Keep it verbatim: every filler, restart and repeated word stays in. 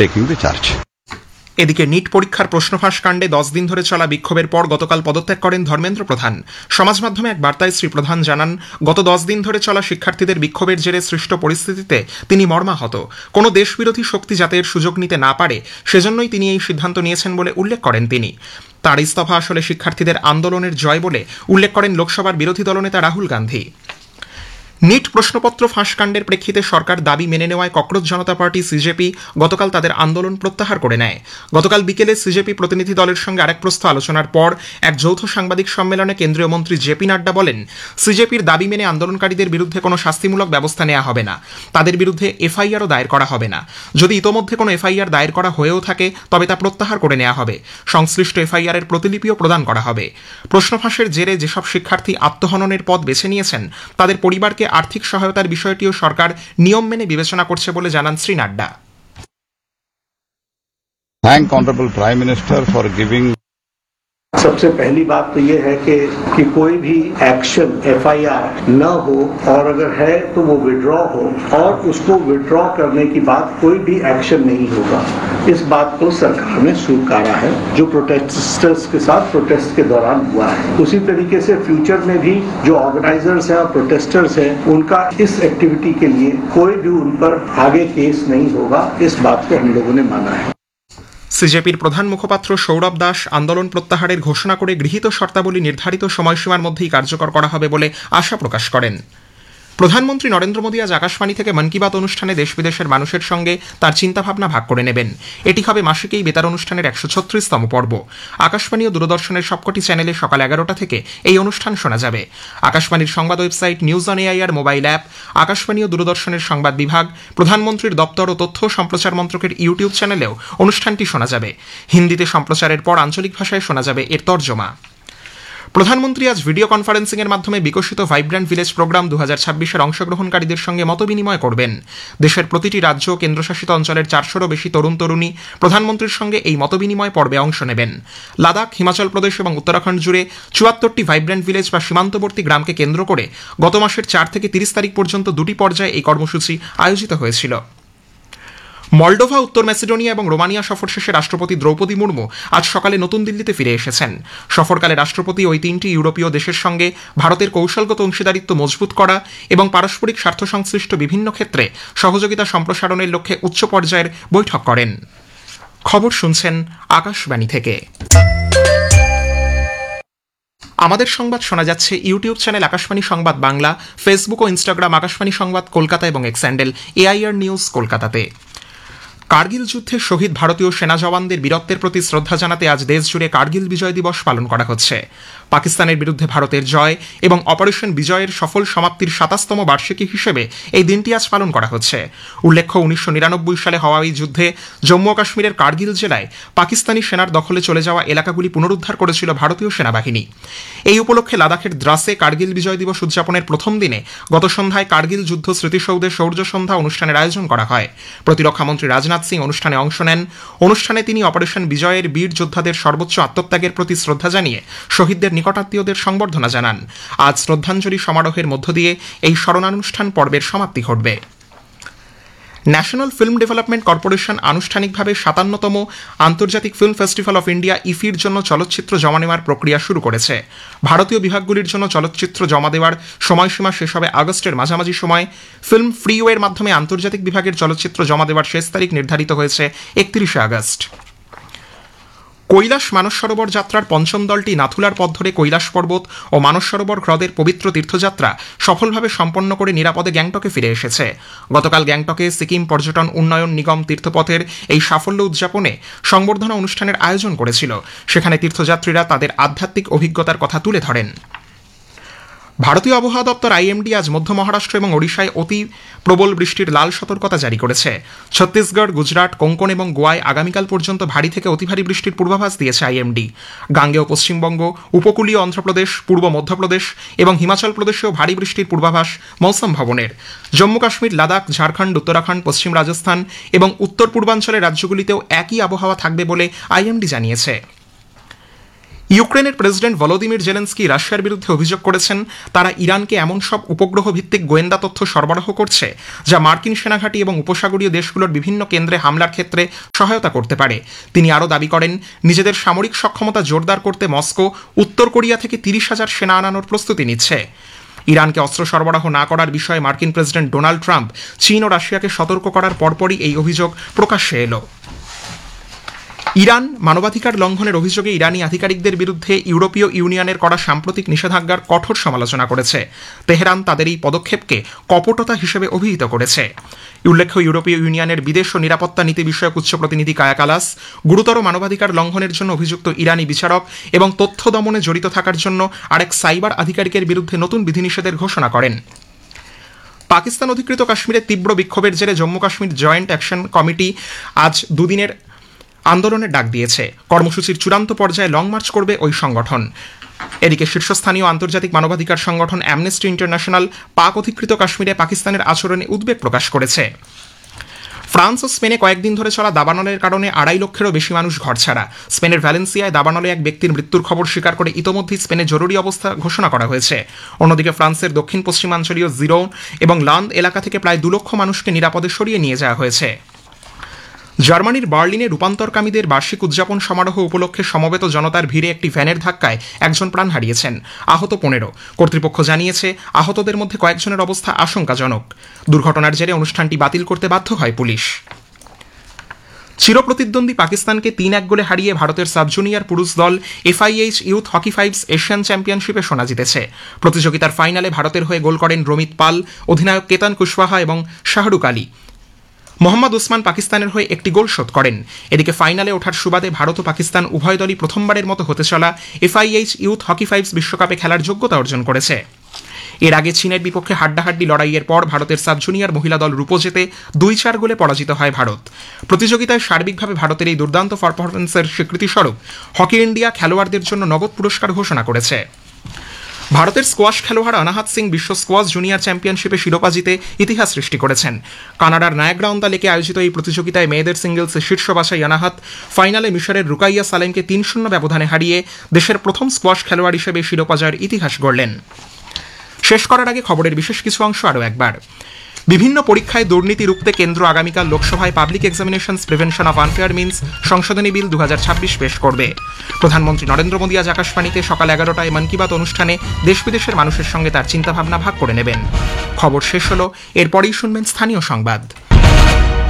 taking the charge. এদিকে NEET পরীক্ষার প্রশ্নফাঁস কাণ্ডে দশ দিন ধরে চলা বিক্ষোভের পর গতকাল পদত্যাগ করেন ধর্মেন্দ্র প্রধান। সমাজ মাধ্যমে এক বার্তায় শ্রী প্রধান জানান, গত দশ দিন ধরে চলা শিক্ষার্থীদের বিক্ষোভের জেরে সৃষ্ট পরিস্থিতিতে তিনি মর্মাহত। কোনো দেশবিরোধী শক্তি যাতে এর সুযোগ নিতে না পারে সেজন্যই তিনি এই সিদ্ধান্ত নিয়েছেন বলে উল্লেখ করেন তিনি। তার ইস্তফা আসলে শিক্ষার্থীদের আন্দোলনের জয় বলে উল্লেখ করেন লোকসভার বিরোধী দলনেতা রাহুল গান্ধী। নিট প্রশ্নপত্র ফাঁসকাণ্ডের প্রেক্ষিতে সরকার দাবি মেনে নেওয়ায় ককরোচ জনতা পার্টি সিজেপি গতকাল তাদের আন্দোলন প্রত্যাহার করে নেয়। গতকাল বিকেলে সিজেপি প্রতিনিধি দলের সঙ্গে আরেক প্রস্থ আলোচনার পর এক যৌথ সাংবাদিক সম্মেলনে কেন্দ্রীয় মন্ত্রী জেপি নাড্ডা বলেন, সিজেপির দাবি মেনে আন্দোলনকারীদের বিরুদ্ধে কোনো শাস্তিমূলক ব্যবস্থা নেওয়া হবে না, তাদের বিরুদ্ধে এফআইআরও দায়ের করা হবে না। যদি ইতোমধ্যে কোনো এফআইআর দায়ের করা হয়েও থাকে তবে তা প্রত্যাহার করে নেওয়া হবে, সংশ্লিষ্ট এফআইআর এর প্রতিলিপিও প্রদান করা হবে। প্রশ্নফাঁসের জেরে যেসব শিক্ষার্থী আত্মহননের পথ বেছে নিয়েছেন তাদের পরিবারকে আর্থিক সহায়তার বিষয়টিও সরকার নিয়ম মেনে বিবেচনা করছে বলে জানান Shri Nadda. Thank Honorable Prime Minister for giving. सबसे पहली बात तो ये है कि कि कोई भी एक्शन एफआईआर न हो और अगर है तो वो विड्रॉ हो और उसको विड्रॉ करने की बाद कोई भी एक्शन नहीं होगा। इस बात को सरकार ने स्वीकारा है जो प्रोटेस्टर्स के साथ प्रोटेस्ट के दौरान हुआ है। उसी तरीके से फ्यूचर में भी जो ऑर्गेनाइजर्स हैं और प्रोटेस्टर्स हैं उनका इस एक्टिविटी के लिए कोई भी उन पर आगे केस नहीं होगा, इस बात को हम लोगों ने माना है। সিজেপির প্রধান মুখপাত্র সৌরভ দাস আন্দোলন প্রত্যাহারের ঘোষণা করে গৃহীত শর্তাবলী নির্ধারিত সময়সীমার মধ্যেই কার্যকর করা হবে বলে আশা প্রকাশ করেন। প্রধানমন্ত্রী নরেন্দ্র মোদী আজ আকাশবাণী থেকে মন কি বাত অনুষ্ঠানে দেশ বিদেশের মানুষের সঙ্গে তার চিন্তাভাবনা ভাগ করে নেবেন। এটি হবে মাসিক এই বেতার অনুষ্ঠানের একশো ছত্রিশতম পর্ব। আকাশবাণী ও দূরদর্শনের সবকটি চ্যানেলে সকাল এগারোটা থেকে এই অনুষ্ঠান শোনা যাবে। আকাশবাণীর সংবাদ website news on AIR mobile app, Akashvani ও দূরদর্শনের সংবাদ বিভাগ, প্রধানমন্ত্রীর দপ্তর ও তথ্য সম্প্রচার মন্ত্রকের ইউটিউব চ্যানেলেও অনুষ্ঠানটি শোনা যাবে। হিন্দিতে সম্প্রচারের পর আঞ্চলিক ভাষায় শোনা যাবে এর তর্জমা। প্রধানমন্ত্রী আজ ভিডিও কনফারেন্সিং এর মাধ্যমে বিকশিত ভাইব্র্যান্ট ভিলেজ প্রোগ্রাম দু হাজার ছাব্বিশের অংশগ্রহণকারীদের সঙ্গে মতবিনিময় করবেন। দেশের প্রতিটি রাজ্য ও কেন্দ্রশাসিত অঞ্চলের চারশোরও বেশি তরুণ তরুণী প্রধানমন্ত্রীর সঙ্গে এই মতবিনিময় পর্বে অংশ নেবেন। লাদাখ, হিমাচল প্রদেশ এবং উত্তরাখণ্ড জুড়ে চুয়াত্তরটি ভাইব্র্যান্ট ভিলেজ বা সীমান্তবর্তী গ্রামকে কেন্দ্র করে গত মাসের চার থেকে তিরিশ তারিখ পর্যন্ত দুটি পর্যায়ে এই কর্মসূচি আয়োজিত হয়েছিল। মলডোভা, উত্তর ম্যাসিডোনিয়া এবং রোমানিয়া সফর শেষে রাষ্ট্রপতি দ্রৌপদী মুর্মু আজ সকালে নতুন দিল্লিতে ফিরে এসেছেন। সফরকালে রাষ্ট্রপতি ওই তিনটি ইউরোপীয় দেশের সঙ্গে ভারতের কৌশলগত অংশীদারিত্ব মজবুত করা এবং পারস্পরিক স্বার্থ সংশ্লিষ্ট বিভিন্ন ক্ষেত্রে সহযোগিতা সম্প্রসারণের লক্ষ্যে উচ্চ পর্যায়ের বৈঠক করেন। খবর শুনছেন আকাশবাণী থেকে। আমাদের সংবাদ শোনা যাচ্ছে ইউটিউব চ্যানেল আকাশবাণী সংবাদ বাংলা, ফেসবুক ও ইনস্টাগ্রাম আকাশবাণী সংবাদ কলকাতা এবং এক্স হ্যান্ডেল এআইআর নিউজ কলকাতাতে। কার্গিল যুদ্ধে শহীদ ভারতীয় সেনা জওয়ানদের বীরত্বের প্রতি শ্রদ্ধা জানাতে আজ দেশজুড়ে কার্গিল বিজয় দিবস পালন করা হচ্ছে। পাকিস্তানের বিরুদ্ধে ভারতের জয় এবং অপারেশন বিজয়ের সফল সমাপ্তির সাতাশতম বার্ষিকী হিসেবে এই দিনটি আজ পালন করা হচ্ছে। উল্লেখ্য, উনিশশো নিরানব্বই সালে হওয়া এই যুদ্ধে জম্মু ও কাশ্মীরের কার্গিল জেলায় পাকিস্তানি সেনার দখলে চলে যাওয়া এলাকাগুলি পুনরুদ্ধার করেছিল ভারতীয় সেনাবাহিনী। এই উপলক্ষে লাদাখের দ্রাসে কার্গিল বিজয় দিবস উদযাপনের প্রথম দিনে গত সন্ধ্যায় কার্গিল যুদ্ধ স্মৃতিসৌধে শৌর্য সন্ধ্যা অনুষ্ঠানের আয়োজন করা হয়। প্রতিরক্ষামন্ত্রী রাজনাথ সিং অনুষ্ঠানে অংশ নেন। অনুষ্ঠানে তিনি অপারেশন বিজয়ের বীর যোদ্ধাদের সর্বোচ্চ আত্মত্যাগের প্রতি শ্রদ্ধা জানিয়ে শহীদদের নিকটাত্মীয়দের সংবর্ধনা জানান। আজ শ্রদ্ধাঞ্জলি সমারোহের মধ্য দিয়ে এই স্মরণানুষ্ঠান পর্বের সমাপ্তি ঘটবে। ন্যাশনাল ফিল্ম ডেভেলপমেন্ট কর্পোরেশন আনুষ্ঠানিকভাবে সাতান্নতম আন্তর্জাতিক ফিল্ম ফেস্টিভ্যাল অফ ইন্ডিয়া ইফির জন্য চলচ্চিত্র জমা নেওয়ার প্রক্রিয়া শুরু করেছে। ভারতীয় বিভাগগুলির জন্য চলচ্চিত্র জমা দেওয়ার সময়সীমা শেষ হবে আগস্টের মাঝামাঝি সময়। ফিল্ম ফ্রিওয়ের মাধ্যমে আন্তর্জাতিক বিভাগের চলচ্চিত্র জমা দেওয়ার শেষ তারিখ নির্ধারিত হয়েছে একত্রিশে আগস্ট। কৈলাস মানস সরোবর যাত্রার পঞ্চম দলটি নাথুলার পথ ধরে কৈলাস পর্বত ও মানস সরোবর হ্রদের পবিত্র তীর্থযাত্রা সফলভাবে সম্পন্ন করে নিরাপদে গ্যাংটকে ফিরে এসেছে। গতকাল গ্যাংটকে সিকিম পর্যটন উন্নয়ন নিগম তীর্থপথের এই সাফল্য উদযাপনে সংবর্ধনা অনুষ্ঠানের আয়োজন করেছিল। সেখানে তীর্থযাত্রীরা তাদের আধ্যাত্মিক অভিজ্ঞতার কথা তুলে ধরেন। ভারতীয় আবহাওয়া দপ্তর আইএমডি আজ মধ্য মহারাষ্ট্র এবং ওড়িশায় অতি প্রবল বৃষ্টির লাল সতর্কতা জারি করেছে। ছত্তিশগড়, গুজরাট, কোঙ্কণ এবং গোয়ায় আগামীকাল পর্যন্ত ভারী থেকে অতি ভারী বৃষ্টির পূর্বাভাস দিয়েছে আইএমডি। গাঙ্গেয় পশ্চিমবঙ্গ, উপকূলীয় অন্ধ্রপ্রদেশ, পূর্ব মধ্যপ্রদেশ এবং হিমাচল প্রদেশেও ভারী বৃষ্টির পূর্বাভাস মৌসুম ভবনের। জম্মু কাশ্মীর, লাদাখ, ঝাড়খণ্ড, উত্তরাখণ্ড, পশ্চিম রাজস্থান এবং উত্তর পূর্বাঞ্চলের রাজ্যগুলিতেও একই আবহাওয়া থাকবে বলে আইএমডি জানিয়েছে। ইউক্রেনের প্রেসিডেন্ট ভলোদিমির জেলেন্সকি রাশিয়ার বিরুদ্ধে অভিযোগ করেছেন তারা ইরানকে এমন সব উপগ্রহ ভিত্তিক গোয়েন্দা তথ্য সরবরাহ করছে যা মার্কিন সেনাঘাঁটি এবং উপসাগরীয় দেশগুলোর বিভিন্ন কেন্দ্রে হামলার ক্ষেত্রে সহায়তা করতে পারে। তিনি আরও দাবি করেন নিজেদের সামরিক সক্ষমতা জোরদার করতে মস্কো উত্তর কোরিয়া থেকে তিরিশ হাজার সেনা আনানোর প্রস্তুতি নিচ্ছে। ইরানকে অস্ত্র সরবরাহ না করার বিষয়ে মার্কিন প্রেসিডেন্ট ডোনাল্ড ট্রাম্প চীন ও রাশিয়াকে সতর্ক করার পরপরই এই অভিযোগ প্রকাশ্যে এলো। ইরান মানবাধিকার লঙ্ঘনের অভিযোগে ইরানি আধিকারিকদের বিরুদ্ধে ইউরোপীয় ইউনিয়নের করা সাম্প্রতিক নিষেধাজ্ঞার কঠোর সমালোচনা করেছে। তেহরান তাদের এই পদক্ষেপকে কপটতা হিসেবে অভিহিত করেছে। উল্লেখ্য, ইউরোপীয় ইউনিয়নের বিদেশ ও নিরাপত্তা নীতি বিষয়ক উচ্চ প্রতিনিধি কায়া কালাস গুরুতর মানবাধিকার লঙ্ঘনের জন্য অভিযুক্ত ইরানি বিচারক এবং তথ্য দমনে জড়িত থাকার জন্য আরেক সাইবার আধিকারিকের বিরুদ্ধে নতুন বিধিনিষেধের ঘোষণা করেন। পাকিস্তান অধিকৃত কাশ্মীরে তীব্র বিক্ষোভের জেরে Jammu Kashmir joint action committee আজ দুদিনের আন্দোলনের ডাক দিয়েছে। কর্মসূচির চূড়ান্ত পর্যায়ে লং মার্চ করবে ওই সংগঠন। এদিকে শীর্ষস্থানীয় আন্তর্জাতিক মানবাধিকার সংগঠন অ্যামনেস্টি ইন্টারন্যাশনাল পাক অধিকৃত কাশ্মীরে পাকিস্তানের আচরণে উদ্বেগ প্রকাশ করেছে। ফ্রান্স ও স্পেনে কয়েকদিন ধরে চলা দাবানলের কারণে আড়াই লক্ষেরও বেশি মানুষ ঘরছাড়া। স্পেনের ভ্যালেন্সিয়ায় দাবানলে এক ব্যক্তির মৃত্যুর খবর স্বীকার করে ইতোমধ্যেই স্পেনে জরুরি অবস্থা ঘোষণা করা হয়েছে। অন্যদিকে ফ্রান্সের দক্ষিণ পশ্চিমাঞ্চলীয় জিরোন এবং লান্দ এলাকা থেকে প্রায় দু লক্ষ মানুষকে নিরাপদে সরিয়ে নিয়ে যাওয়া হয়েছে। জার্মানির বার্লিনে রূপান্তরকামীদের বার্ষিক উদযাপন সমারোহ উপলক্ষে সমবেত জনতার ভিড়ে একটি ভ্যানের ধাক্কায় একজন প্রাণ হারিয়েছেন, আহত পনেরো। কর্তৃপক্ষ জানিয়েছে আহতদের মধ্যে কয়েকজনের অবস্থা আশঙ্কাজনক। দুর্ঘটনার জেরে অনুষ্ঠানটি বাতিল করতে বাধ্য হয় পুলিশ। চিরপ্রতিদ্বন্দ্বী পাকিস্তানকে তিন এক গোলে হারিয়ে ভারতের সাব জুনিয়র পুরুষ দল FIH youth hockey fives Asian চ্যাম্পিয়নশিপে সোনা জিতেছে। প্রতিযোগিতার ফাইনালে ভারতের হয়ে গোল করেন রমিত পাল, অধিনায়ক কেতন কুশওয়াহা এবং শাহরুখ আলী। মোহাম্মদ ওসমান পাকিস্তানের হয়ে একটি গোল শোধ করেন। এদিকে ফাইনালে ওঠার সুবাদে ভারত ও পাকিস্তান উভয় দলই প্রথমবারের মতো হতে চলা এফআইএইচ ইউথ হকি ফাইভস বিশ্বকাপে খেলার যোগ্যতা অর্জন করেছে। এর আগে চীনের বিপক্ষে হাড্ডাহাড্ডি লড়াইয়ের পর ভারতের সাব জুনিয়র মহিলা দল রূপো জেতে দুই চার গোলে পরাজিত হয় ভারত। প্রতিযোগিতায় সার্বিকভাবে ভারতের এই দুর্দান্ত পারফরম্যান্সের স্বীকৃতিস্বরূপ হকি ইন্ডিয়া খেলোয়াড়দের জন্য নগদ পুরস্কার ঘোষণা করেছে। ভারতের স্কোয়াশ খেলোয়াড় অনাহাত সিং বিশ্ব স্কোয়াশ জুনিয়র চ্যাম্পিয়নশিপে শিরোপা জিতে ইতিহাস সৃষ্টি করেছেন। কানাডার নায়াগ্রা অন দ্য লেকে আয়োজিত এই প্রতিযোগিতায় মেয়েদের সিঙ্গলসে শীর্ষ বাছাই অনাহাত ফাইনালে মিশরের রুকাইয়া সালেমকে তিন শূন্য ব্যবধানে হারিয়ে দেশের প্রথম স্কোয়াশ খেলোয়াড় হিসেবে শিরোপা জয়ের ইতিহাস গড়লেন। শেষ করার আগে খবরের বিশেষ কিছু অংশ আরও একবার। বিভিন্ন পরীক্ষায় দুর্নীতি রুখতে কেন্দ্র আগামীকাল লোকসভায় public examinations prevention of unfair means সংশোধনী বিল দু হাজার ছাব্বিশ পেশ করবে। প্রধানমন্ত্রী নরেন্দ্র মোদী আজ আকাশবাণীতে সকাল এগারোটায় মন কি বাত অনুষ্ঠানে দেশ বিদেশের মানুষের সঙ্গে তার চিন্তাভাবনা ভাগ করে নেবেন। খবর শেষ হলো, এরপরেই শুনবেন স্থানীয় সংবাদ।